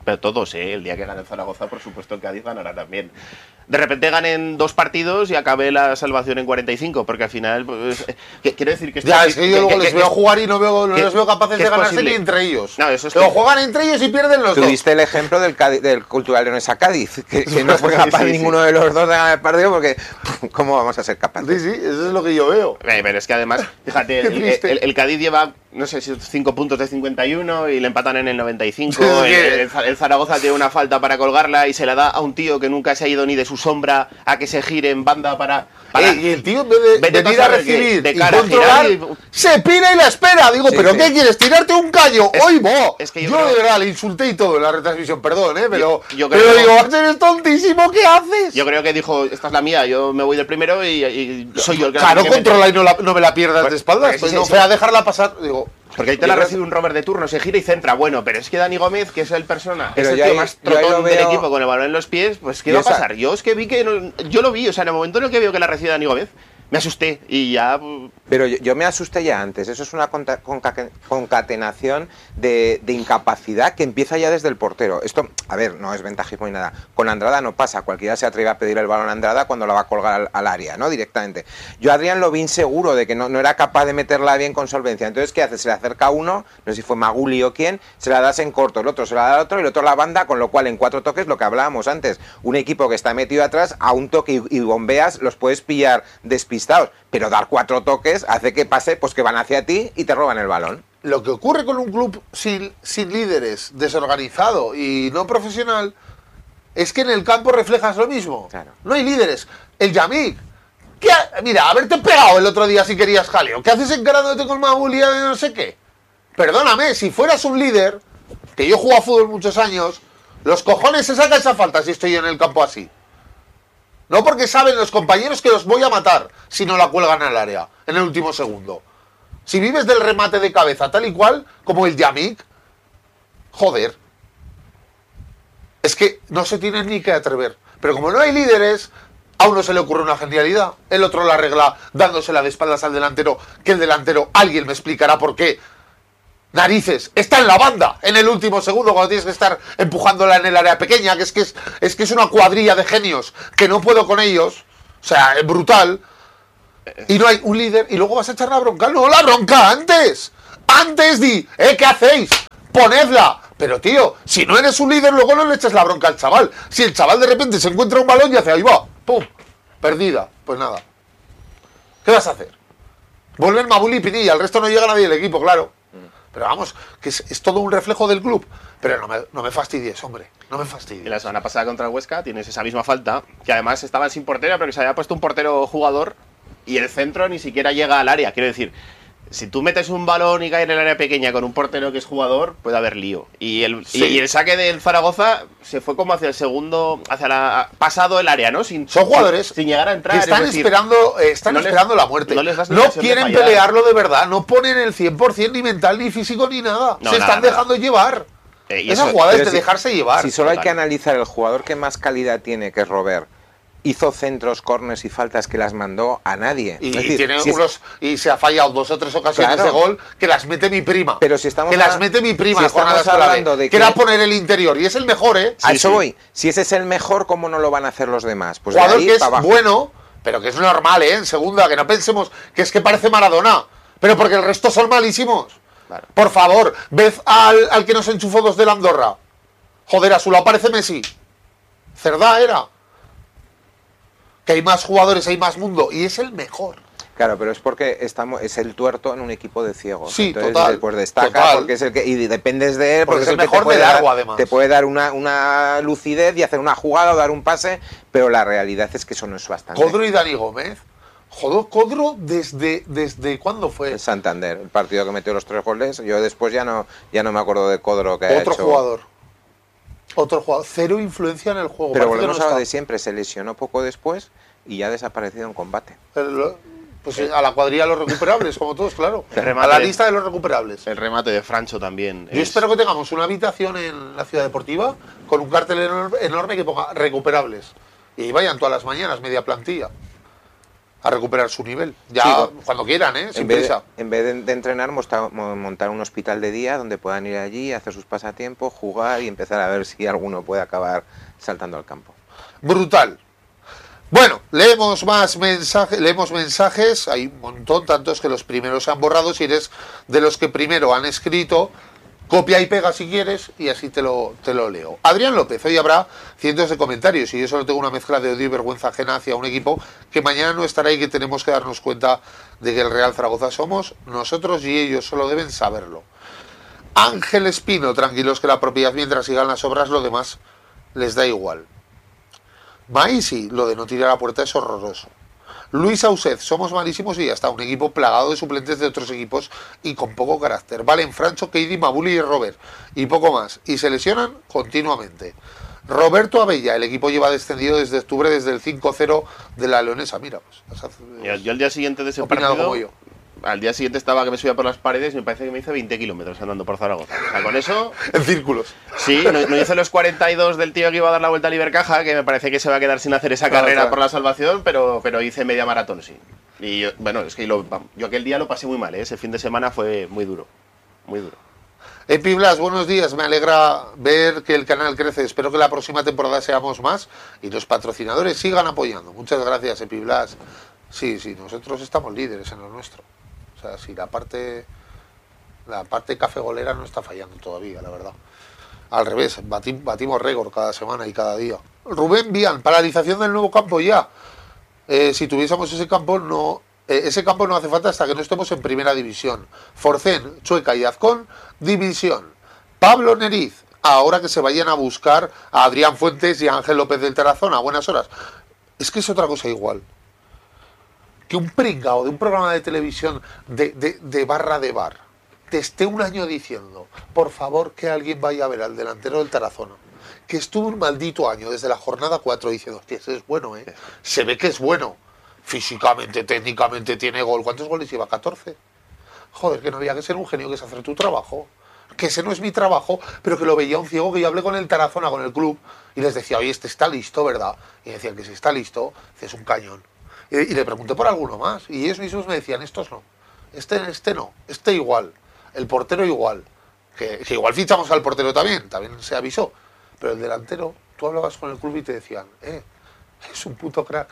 Pero todos, el día que gane el Zaragoza, por supuesto el Cádiz ganará también. De repente ganen 2 partidos y acabe la salvación en 45, porque al final, pues, quiero decir que... Ya, es que yo luego les veo jugar y no les veo capaces de ganarse ni entre ellos. No, eso es Luego juegan entre ellos y pierden los dos. Tuviste el ejemplo del Cultural Leonesa Cádiz, que no fue capaz ninguno de los dos de ganar el partido, porque ¿cómo vamos a ser capaces? Sí, eso es lo que yo veo. Pero es que además, fíjate, el Cádiz lleva, no sé si 5 puntos de 51 y le empatan en el 95. El Zaragoza tiene una falta para colgarla y se la da a un tío que nunca se ha ido ni de su sombra a que se gire en banda para y el tío, en vez de venir a recibir de y cara controlar, se pira y la espera. Digo, Sí, ¿pero sí. qué quieres? ¿Tirarte un caño? ¡Hoy vos! es que yo yo de creo- verdad le insulté y todo en la retransmisión, perdón, pero yo pero creo- digo, eres tontísimo, ¿qué haces? Yo creo que dijo, esta es la mía, yo me voy del primero y soy yo el que la Claro, tiene que meter. controla y no me la pierdas de espaldas. porque Pues sí, no sí. fue a dejarla pasar. Digo, Porque ahí te la recibe un Robert de turno, se gira y centra. Bueno, pero es que Dani Gómez, que es el persona, Pero es el yo tío ahí- más yo ahí lo trotón del veo- equipo con el balón en los pies, pues ¿qué Yo va a esa- pasar? Yo es que vi que yo lo vi, o sea, en el momento en el que veo que la recibe Dani Gómez, me asusté y ya... Pero yo me asusté ya antes. Eso es una concatenación de incapacidad que empieza ya desde el portero. Esto, a ver, no es ventajismo ni nada. Con Andrada no pasa. Cualquiera se atreve a pedir el balón a Andrada cuando la va a colgar al área, ¿no? Directamente. Yo a Adrián lo vi inseguro de que no era capaz de meterla bien con solvencia. Entonces, ¿qué hace? Se le acerca a uno, no sé si fue Maguli o quién, se la das en corto, el otro se la da al otro y el otro a la banda, con lo cual en 4 toques, lo que hablábamos antes, un equipo que está metido atrás, a un toque y bombeas, los puedes pillar despistados. Pero dar 4 toques hace que pase, pues que van hacia ti y te roban el balón. lo que ocurre con un club sin líderes, desorganizado y no profesional, es que en el campo reflejas lo mismo. Claro. No hay líderes. El Yamik, mira, haberte pegado el otro día si querías jaleo. ¿Qué haces encarándote con Magulia de no sé qué? Perdóname, si fueras un líder, que yo juego a fútbol muchos años, los cojones se saca esa falta si estoy en el campo así. No porque saben los compañeros que los voy a matar si no la cuelgan al área en el último segundo. Si vives del remate de cabeza tal y cual como el Yamik, joder. Es que no se tienen ni que atrever. Pero como no hay líderes, a uno se le ocurre una genialidad, el otro la arregla dándosela de espaldas al delantero, que el delantero, alguien me explicará por qué. Narices, está en la banda en el último segundo cuando tienes que estar empujándola en el área pequeña, que es una cuadrilla de genios que no puedo con ellos, o sea, es brutal. Y no hay un líder y luego vas a echar la bronca. No, la bronca antes. Antes di, ¿qué hacéis? Ponedla. Pero tío, si no eres un líder, luego no le eches la bronca al chaval. Si el chaval de repente se encuentra un balón y hace, ahí va, pum, perdida. Pues nada. ¿Qué vas a hacer? Vuelven Mabuli y Pinilla, el resto no llega nadie del equipo, claro. Pero vamos, que es todo un reflejo del club. Pero no me fastidies, hombre. No me Y fastidies. la semana pasada contra el Huesca tienes esa misma falta, que además estaban sin portero, pero que se había puesto un portero jugador y el centro ni siquiera llega al área. Quiero decir, si tú metes un balón y cae en el área pequeña con un portero que es jugador, puede haber lío. Y el saque del Zaragoza se fue como hacia el segundo, pasado el área, ¿no? Son jugadores sin llegar a entrar. que están es decir, esperando la muerte. no les das ni No ocasión de quieren fallar. pelearlo de verdad. No ponen el 100% ni mental, ni físico, ni nada. No, Se nada, están nada. dejando llevar. Y Esa eso- jugada es Pero de si- dejarse llevar. Si solo hay Total. que analizar el jugador que más calidad tiene, que es Robert, hizo centros, corners y faltas que las mandó a nadie. Y, Es decir, tiene si es- y se ha fallado 2 o 3 ocasiones Claro. de gol que las mete mi prima. Pero si estamos que las habla- mete mi prima si en jornada estamos escolar, hablando de que que- era poner el interior. Y es el mejor, ¿eh? a Sí, eso sí. voy. Si ese es el mejor, ¿cómo no lo van a hacer los demás? Pues de Jugador ahí que es para abajo. bueno, pero que es normal, ¿eh? En segunda, que no pensemos que es que parece Maradona. Pero porque el resto son malísimos. Claro. Por favor, ved al que nos enchufó 2 de la Andorra. Joder, a su lado parece Messi. Cerdá era. Que hay más jugadores, hay más mundo. Y es el mejor. Claro, pero es porque es el tuerto en un equipo de ciegos. Sí, Entonces, total, pues destaca total. porque es el que. Y dependes de él, Porque es el que te mejor puede de dar- largo, además. Te puede dar una lucidez y hacer una jugada o dar un pase, pero la realidad es que eso no es bastante. Codro y Dani Gómez. Joder, Codro desde ¿cuándo fue? El Santander, el partido que metió los 3 goles. Yo después ya no me acuerdo de Codro que ha Otro hecho. jugador. Otro jugador. Cero influencia en el juego. Pero Parece que volvemos no a lo está. de siempre. Se lesionó poco después y ya ha desaparecido en combate. Pues a la cuadrilla de los recuperables, como todos, claro. El A remate. la lista de los recuperables. El remate de Francho también. Yo espero que tengamos una habitación en la ciudad deportiva con un cartel enorme que ponga recuperables. Y vayan todas las mañanas, media plantilla. a recuperar su nivel. Ya Sí, cuando quieran, sin en vez prisa. de entrenar, montar un hospital de día donde puedan ir allí, hacer sus pasatiempos, jugar y empezar a ver si alguno puede acabar saltando al campo. Brutal. Bueno, leemos mensajes, hay un montón, tantos que los primeros se han borrado. Si eres de los que primero han escrito, copia y pega si quieres y así te lo leo. Adrián López, hoy habrá cientos de comentarios y yo solo tengo una mezcla de odio y vergüenza ajena hacia un equipo que mañana no estará y que tenemos que darnos cuenta de que el Real Zaragoza somos nosotros y ellos solo deben saberlo. Ángel Espino, tranquilos que la propiedad mientras sigan las obras, lo demás les da igual. Maisi, lo de no tirar a puerta es horroroso. Luis Auset, somos malísimos y ya está, un equipo plagado de suplentes de otros equipos y con poco carácter. Valen Francho, Keidi, Mabuli y Robert, y poco más, y se lesionan continuamente. Roberto Abella, el equipo lleva descendido desde octubre, desde el 5-0 de la Leonesa. Mira, pues yo al día siguiente de ese opinado partido, como yo. al día siguiente estaba que me subía por las paredes y me parece que me hice 20 kilómetros andando por Zaragoza. O sea, con eso... En círculos. Sí, no hice los 42 del tío que iba a dar la vuelta a Libercaja, que me parece que se va a quedar sin hacer esa carrera por la salvación, pero hice media maratón, sí. Y yo, bueno, es que yo aquel día lo pasé muy mal, ¿eh? Ese fin de semana fue muy duro, muy duro. Epi Blas, buenos días, me alegra ver que el canal crece, espero que la próxima temporada seamos más y los patrocinadores sigan apoyando. Muchas gracias, Epi Blas. Sí, nosotros estamos líderes en lo nuestro. O sea, sí, la parte cafegolera no está fallando todavía, la verdad. Al revés, batimos récord cada semana y cada día. Rubén Vian, paralización del nuevo campo ya. Si tuviésemos ese campo no hace falta hasta que no estemos en primera división. Forcén, Chueca y Azcón, división. Pablo Neriz, ahora que se vayan a buscar a Adrián Fuentes y a Ángel López del Tarazona, a buenas horas. Es que es otra cosa igual. Que un pringao de un programa de televisión de barra de bar te esté un año diciendo, por favor, que alguien vaya a ver al delantero del Tarazona, que estuvo un maldito año desde la jornada 4 diciendo, hostia, ese es bueno, se ve que es bueno, físicamente, técnicamente tiene gol. ¿Cuántos goles lleva? 14. Joder, que no había que ser un genio, que es hacer tu trabajo, que ese no es mi trabajo, pero que lo veía un ciego, que yo hablé con el Tarazona, con el club, y les decía, oye, este está listo, ¿verdad? Y decían que si está listo, es un cañón. Y le pregunté por alguno más, y ellos mismos me decían, estos no, este no, este igual, el portero igual, que igual fichamos al portero también se avisó, pero el delantero, tú hablabas con el club y te decían, es un puto crack,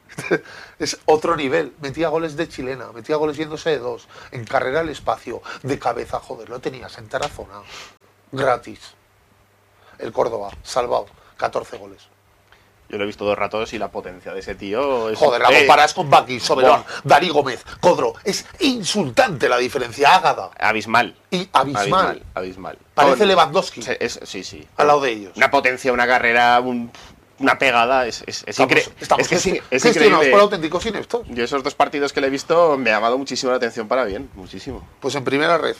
es otro nivel, metía goles de chilena, metía goles yéndose de dos, en carrera al espacio, de cabeza, joder, lo tenías en Tarazona, gratis, el Córdoba, salvado, 14 goles. Yo lo he visto 2 ratos y la potencia de ese tío es... Joder, la comparas con Baki, Soberón, Darí Gómez, Codro. Es insultante la diferencia, Ágada. Abismal. Y abismal. Abismal. Parece Lewandowski. Sí. Al lado de ellos. Una potencia, una carrera, una pegada, es increíble. Estamos es increíble. por auténticos ineptos. Yo esos 2 partidos que le he visto me ha llamado muchísimo la atención para bien, muchísimo. Pues en primera red.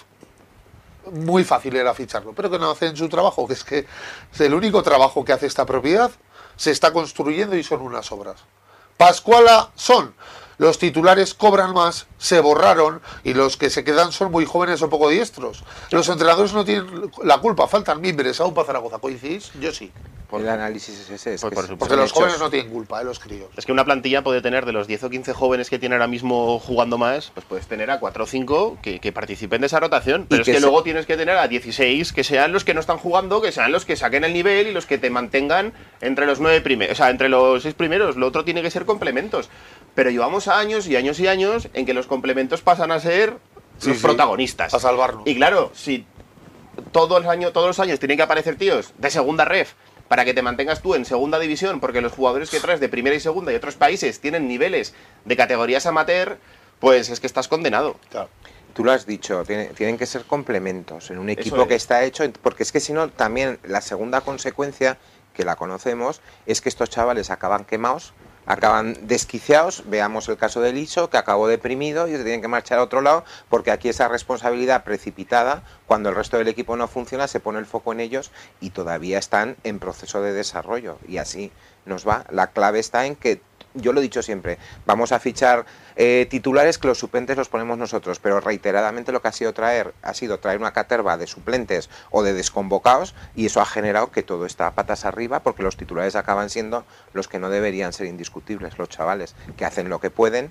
Muy fácil era ficharlo, pero que no hacen su trabajo, que es el único trabajo que hace esta propiedad. Se está construyendo y son unas obras. Pascuala son. Los titulares cobran más, se borraron y los que se quedan son muy jóvenes o poco diestros. Los entrenadores no tienen la culpa, faltan mimbres aún para Zaragoza. ¿Coincidís? Yo sí. El análisis es ese. Porque los jóvenes no tienen culpa, los críos. Es que una plantilla puede tener de los 10 o 15 jóvenes que tiene ahora mismo jugando más, pues puedes tener a 4 o 5 que participen de esa rotación. Pero es que luego tienes que tener a 16 que sean los que no están jugando, que sean los que saquen el nivel y los que te mantengan entre los 9 primeros, o sea, entre los 6 primeros. Lo otro tiene que ser complementos. Pero llevamos años y años y años en que los complementos pasan a ser los protagonistas. A salvarnos. Y claro, si todos los años tienen que aparecer tíos de segunda ref para que te mantengas tú en segunda división, porque los jugadores que traes de primera y segunda y otros países tienen niveles de categorías amateur, pues es que estás condenado. Claro. Tú lo has dicho, tienen que ser complementos en un equipo que está hecho, porque es que si no, también la segunda consecuencia, que la conocemos, es que estos chavales acaban quemados, acaban desquiciados. Veamos el caso de Liso, que acabó deprimido y se tienen que marchar a otro lado, porque aquí esa responsabilidad precipitada, cuando el resto del equipo no funciona, se pone el foco en ellos y todavía están en proceso de desarrollo, y así nos va. La clave está en que, yo lo he dicho siempre, vamos a fichar titulares, que los suplentes los ponemos nosotros, pero reiteradamente lo que ha sido traer una caterva de suplentes o de desconvocados, y eso ha generado que todo está patas arriba, porque los titulares acaban siendo los que no deberían ser indiscutibles, los chavales que hacen lo que pueden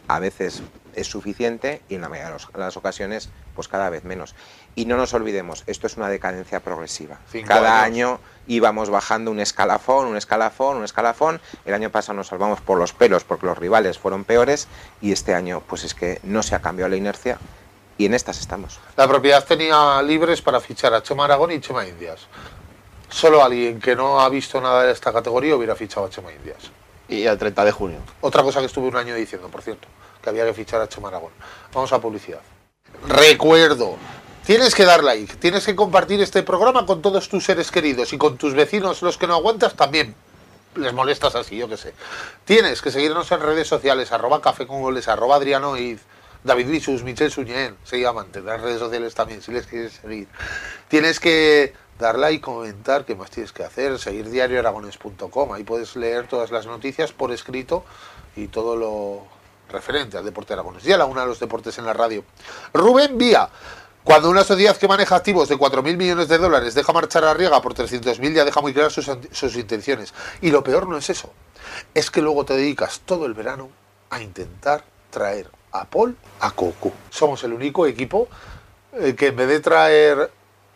a veces es suficiente y en la mayoría de las ocasiones pues cada vez menos. Y no nos olvidemos, esto es una decadencia progresiva. 5 Cada años. año íbamos bajando un escalafón, un escalafón, un escalafón. El año pasado nos salvamos por los pelos porque los rivales fueron peores y este año pues es que no se ha cambiado la inercia y en estas estamos. La propiedad tenía libres para fichar a Chema Aragón y Chema Indias. Solo alguien que no ha visto nada de esta categoría hubiera fichado a Chema Indias. Y al 30 de junio. Otra cosa que estuve un año diciendo, por cierto, que había que fichar a Chema Aragón. Vamos a publicidad. Recuerdo, tienes que dar like, tienes que compartir este programa con todos tus seres queridos y con tus vecinos, los que no aguantas, también les molestas así, yo qué sé. Tienes que seguirnos en redes sociales, @cafecongoles, @adrianoiz, David Visus, Michel Suñén, se llaman, tendrás redes sociales también, si les quieres seguir. Tienes que dar like, comentar, ¿qué más tienes que hacer? Seguir diarioaragones.com, ahí puedes leer todas las noticias por escrito y todo lo referente al deporte aragonés. Y a la una de los deportes en la radio. Rubén Vía. Cuando una sociedad que maneja activos de 4.000 millones de dólares deja marchar a Arriaga por 300.000, ya deja muy claras sus intenciones. Y lo peor no es eso, es que luego te dedicas todo el verano a intentar traer a Paul a Cocu. Somos el único equipo que en vez de traer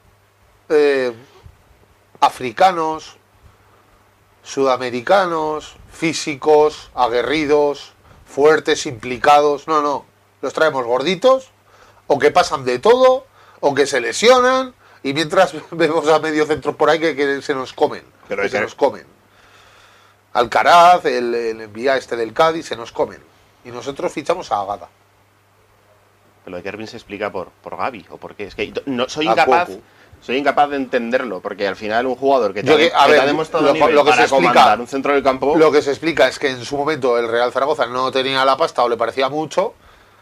africanos, sudamericanos, físicos, aguerridos, fuertes, implicados, no, los traemos gorditos, o que pasan de todo, o que se lesionan, y mientras vemos a medio centro por ahí que se nos comen, Pero que ese- se nos comen. Alcaraz, el envía este del Cádiz, se nos comen. Y nosotros fichamos a Agada. Pero lo de Kervin se explica por Gavi o por qué. Es que no, soy A incapaz. Cocu. Soy incapaz de entenderlo, porque al final un jugador que te, Yo ha, que- a que te ver, ha demostrado lo- nivel lo que para se explica- comandar un centro del campo. Lo que se explica es que en su momento el Real Zaragoza no tenía la pasta o le parecía mucho,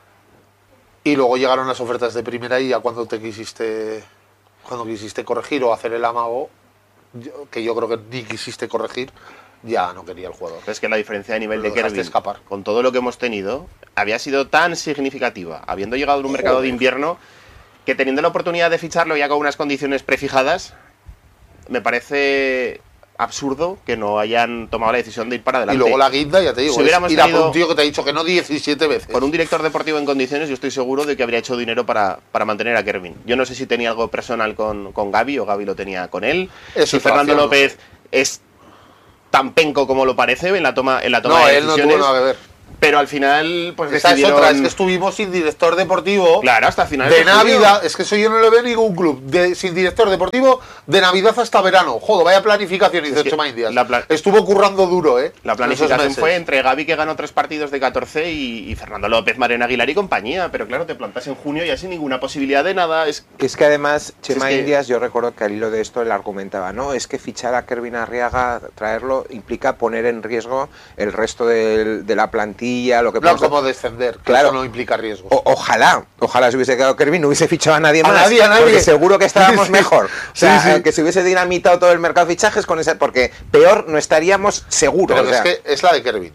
y luego llegaron las ofertas de primera y ya cuando quisiste corregir o hacer el amago, que yo creo que ni quisiste corregir, ya no quería el jugador. Es que la diferencia de nivel Lo de dejaste Kervin, escapar. con todo lo que hemos tenido, había sido tan significativa, habiendo llegado en un mercado de Joder. invierno, que teniendo la oportunidad de ficharlo ya con unas condiciones prefijadas, me parece absurdo que no hayan tomado la decisión de ir para Y adelante. luego la guinda, ya te digo, Si es hubiéramos ir a por tenido- un tío que te ha dicho que no 17 veces. Con un director deportivo en condiciones, yo estoy seguro de que habría hecho dinero para mantener a Kervin. Yo no sé si tenía algo personal con Gavi o Gavi lo tenía con él. Eso Si es Fernando ración, López es tan penco como lo parece en la toma no, de él no decisiones. tuvo nada que ver. Pero al final, pues Esa es decidieron... otra, es que estuvimos sin director deportivo. Claro, hasta final De junio. Navidad, es que eso yo no le veo en ningún club. Sin director deportivo, de Navidad hasta verano. Joder, vaya planificación hizo que Chema Indias. la Estuvo currando duro, ¿eh? La esos planificación meses. fue entre Gavi, que ganó 3 partidos de 14, y Fernando López, Mariano Aguilar y compañía. Pero claro, te plantas en junio ya sin ninguna posibilidad de nada. Es Es que además Chema Es que- Indias, yo recuerdo que al hilo de esto él argumentaba, no, es que fichar a Kervin Arriaga, traerlo, implica poner en riesgo el resto de la plantilla, lo que No podemos- como descender, que Claro. eso no implica riesgos. Ojalá se hubiese quedado Kervin, no hubiese fichado a nadie A más. nadie, a nadie. Porque seguro que estábamos Sí, sí. mejor. O sea, Sí, sí. que se hubiese dinamitado todo el mercado de fichajes con ese, porque peor no estaríamos seguros. Pero o sea, es que es la de Kervin.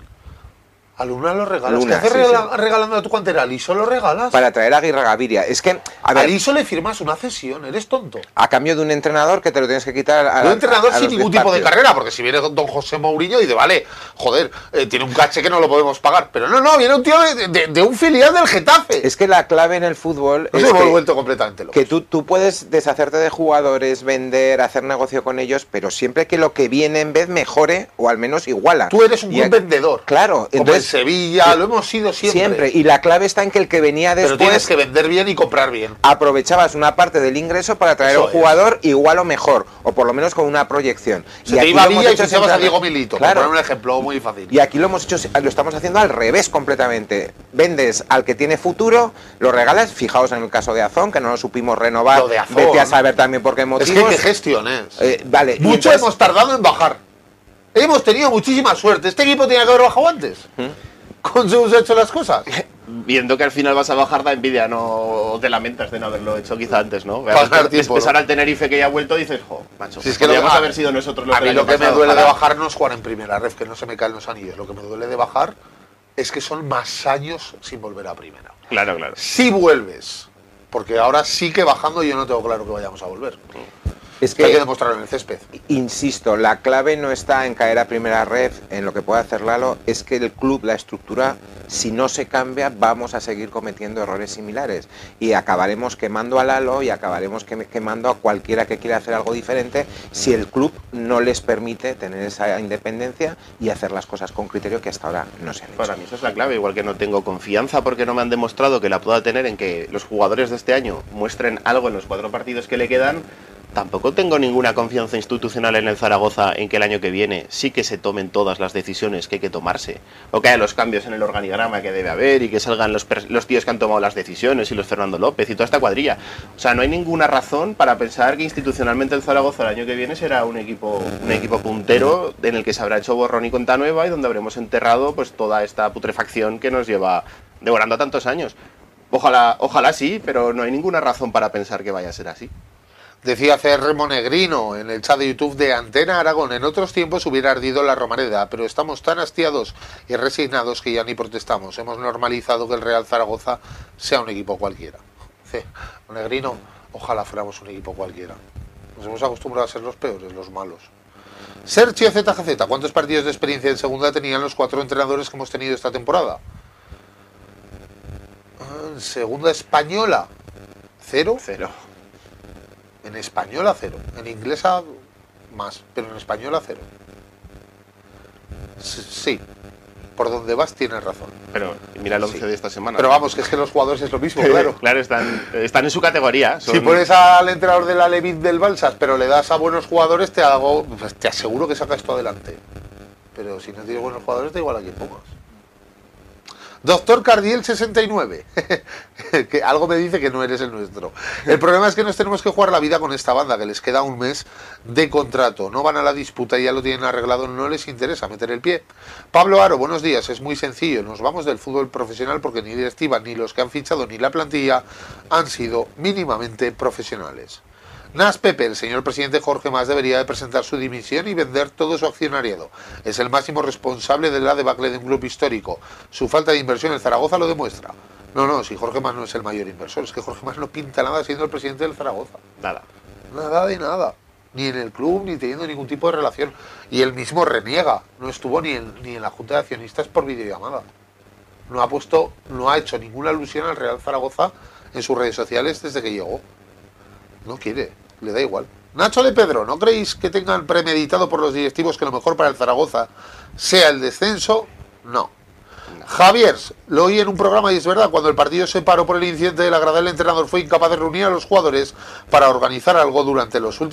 A Luna lo regalas. Luna, ¿Qué haces sí, regalando a tu cantera? ¿A Liso lo regalas? para traer a Aguirre Gaviria. Es que, a A ver, Liso le firmas una cesión, eres tonto. a cambio de un entrenador que te lo tienes que quitar a Un entrenador a sin los ningún 10 tipo de partidos. carrera, porque si viene don José Mourinho dice, vale, joder, tiene un caché que no lo podemos pagar. Pero no, viene un tío de un filial del Getafe. Es que la clave en el fútbol Nos es hemos que, vuelto completamente locos. que tú puedes deshacerte de jugadores, vender, hacer negocio con ellos, pero siempre que lo que viene en vez mejore o al menos iguala. Tú eres un Y buen vendedor. Claro, Como entonces en Sevilla, lo hemos sido siempre. y la clave está en que el que venía Pero tienes después que vender bien y comprar bien. aprovechabas una parte del ingreso para traer a Eso un jugador igual o mejor, o por lo menos con una proyección. Se te aquí iba lo hemos Villa y hecho fichabas a siempre- Diego Milito, Claro. por poner un ejemplo muy fácil. Y aquí lo hemos hecho, lo estamos haciendo al revés completamente. Vendes al que tiene futuro, lo regalas. Fijaos en el caso de Azón, que no lo supimos renovar. Lo de Azón. Vete a saber también por qué Es motivos. que qué gestión es. Vale, y Mucho entonces- hemos tardado en bajar. Hemos tenido muchísima suerte. Este equipo tenía que haber bajado antes. Con según se han hecho las cosas. viendo que al final vas a bajar, da envidia, no te lamentas de no haberlo hecho quizá antes, ¿no? Pasar tiempo, Pesar ¿no? al Tenerife que ya ha vuelto, dices, jo, macho, Si es que podríamos a- haber sido nosotros los A del mí año lo que me pasado, duele de ojalá. bajar no es jugar en primera ref, que no se me caen los anillos. Lo que me duele de bajar es que son más años sin volver a primera. Claro, claro. Si vuelves, porque ahora sí que bajando yo no tengo claro que vayamos a volver. Es Hay que que, demostrarlo en el césped. insisto, la clave no está en caer a primera red, en lo que puede hacer Lalo, es que el club, la estructura, Si no se cambia, vamos a seguir cometiendo errores similares y acabaremos quemando a Lalo y acabaremos quemando a cualquiera que quiera hacer algo diferente si el club no les permite tener esa independencia y hacer las cosas con criterio que hasta ahora no se han hecho. Para mí esa es la clave, igual que no tengo confianza porque no me han demostrado que la pueda tener en que los jugadores de este año muestren algo en los 4 partidos que le quedan. Tampoco tengo ninguna confianza institucional en el Zaragoza en que el año que viene sí que se tomen todas las decisiones que hay que tomarse, o que haya los cambios en el organigrama que debe haber y que salgan los tíos que han tomado las decisiones y los Fernando López y toda esta cuadrilla. O sea, no hay ninguna razón para pensar que institucionalmente el Zaragoza el año que viene será un equipo puntero en el que se habrá hecho borrón y cuenta nueva y donde habremos enterrado pues toda esta putrefacción que nos lleva devorando tantos años. Ojalá sí, pero no hay ninguna razón para pensar que vaya a ser así. Decía CR Monegrino en el chat de YouTube de Antena Aragón: en otros tiempos hubiera ardido la Romareda, pero estamos tan hastiados y resignados que ya ni protestamos. Hemos normalizado que el Real Zaragoza sea un equipo cualquiera. Monegrino, ojalá fuéramos un equipo cualquiera. Nos hemos acostumbrado a ser los peores, los malos. Sergio ZGZ, ¿cuántos partidos de experiencia en segunda tenían los 4 entrenadores que hemos tenido esta temporada? En segunda española, 0. En española 0, en inglesa más, pero en española 0. Sí, por donde vas tienes razón. Pero mira el 11 de esta semana. Pero vamos, que es que los jugadores es lo mismo, claro. Claro, están en su categoría. Si pones al entrenador de la Levit del Balsas, pero le das a buenos jugadores, te aseguro que sacas esto adelante. Pero si no tienes buenos jugadores, da igual a quién pongas. Doctor Cardiel 69, que algo me dice que no eres el nuestro. El problema es que nos tenemos que jugar la vida con esta banda, que les queda un mes de contrato. No van a la disputa y ya lo tienen arreglado, no les interesa meter el pie. Pablo Aro, buenos días, es muy sencillo. Nos vamos del fútbol profesional porque ni directiva, ni los que han fichado, ni la plantilla han sido mínimamente profesionales. Nas Pepe, el señor presidente Jorge Mas debería de presentar su dimisión y vender todo su accionariado. Es el máximo responsable de la debacle de un club histórico. Su falta de inversión en Zaragoza lo demuestra. No, si Jorge Mas no es el mayor inversor, es que Jorge Mas no pinta nada siendo el presidente del Zaragoza. Nada de nada. Ni en el club, ni teniendo ningún tipo de relación. Y él mismo reniega. No estuvo ni en la Junta de Accionistas por videollamada. No ha hecho ninguna alusión al Real Zaragoza en sus redes sociales desde que llegó. No quiere, le da igual. Nacho de Pedro, ¿no creéis que tengan premeditado por los directivos que lo mejor para el Zaragoza sea el descenso? No. Javier, lo oí en un programa y es verdad, cuando el partido se paró por el incidente de la grada, el entrenador fue incapaz de reunir a los jugadores para organizar algo durante los últimos